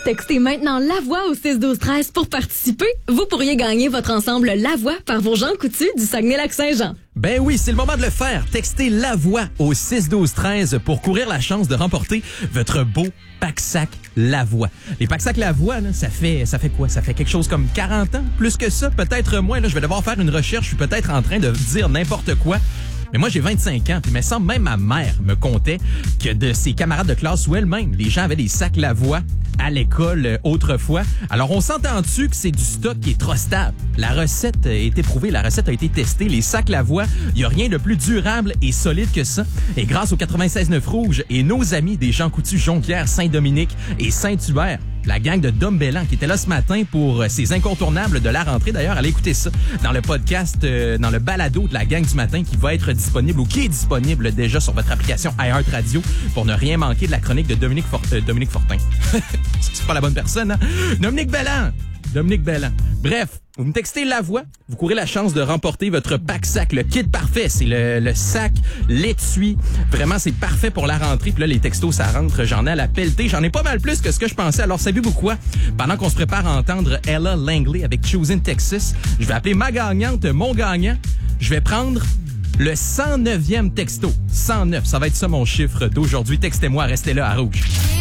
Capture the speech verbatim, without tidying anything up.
Textez maintenant La Voix au six douze treize pour participer. Vous pourriez gagner votre ensemble La Voix par vos Jean Coutu du Saguenay-Lac-Saint-Jean. Ben oui, c'est le moment de le faire. Textez La Voix au six douze treize pour courir la chance de remporter votre beau pack-sac La Voix. Les pack-sacs La Voix, là, ça fait ça fait quoi? Ça fait quelque chose comme quarante ans? Plus que ça? Peut-être moins. Là, je vais devoir faire une recherche. Je suis peut-être en train de dire n'importe quoi. Mais moi, j'ai vingt-cinq ans, puis il me semble même ma mère me contait que de ses camarades de classe ou elle-même, les gens avaient des sacs Lavoie à l'école euh, autrefois. Alors, on s'entend-tu que c'est du stock qui est trop stable? La recette a été prouvée, la recette a été testée. Les sacs Lavoie, il n'y a rien de plus durable et solide que ça. Et grâce au quatre-vingt-seize neuf Rouge et nos amis des Jean Coutu, Jonquière, Saint-Dominique et Saint-Hubert, la gang de Dom Bellan qui était là ce matin pour euh, ses incontournables de la rentrée. D'ailleurs, allez écouter ça dans le podcast, euh, dans le balado de la gang du matin qui va être disponible ou qui est disponible déjà sur votre application iHeartRadio pour ne rien manquer de la chronique de Dominique, For- euh, Dominique Fortin. C'est pas la bonne personne, hein? Dominique Bellan! Dominique Bellan. Bref, vous me textez La Voix, vous courez la chance de remporter votre pack-sac, le kit parfait. C'est le, le sac, l'étui. Vraiment, c'est parfait pour la rentrée. Puis là, les textos, ça rentre. J'en ai à la pelletée. J'en ai pas mal plus que ce que je pensais. Alors, savez-vous quoi? Pendant qu'on se prépare à entendre Ella Langley avec Choosing Texas, je vais appeler ma gagnante, mon gagnant. Je vais prendre le cent neuvième texto. cent neuf, ça va être ça mon chiffre d'aujourd'hui. Textez-moi, restez là à Rouge.